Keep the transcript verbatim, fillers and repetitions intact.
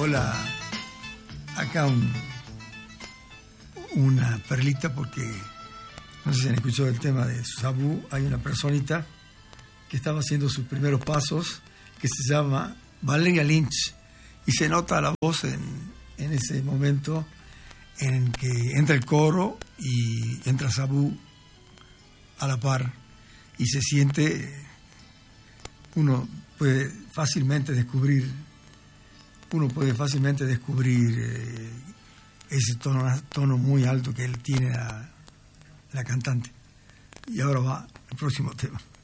Hola, acá un, una perlita porque no sé si han escuchado el tema de Sabu. Hay una personita que estaba haciendo sus primeros pasos que se llama Valeria Lynch y se nota la voz en, en ese momento en que entra el coro y entra Sabu a la par y se siente, uno puede fácilmente descubrir uno puede fácilmente descubrir eh, ese tono, tono muy alto que él tiene la, la cantante. Y ahora va el próximo tema.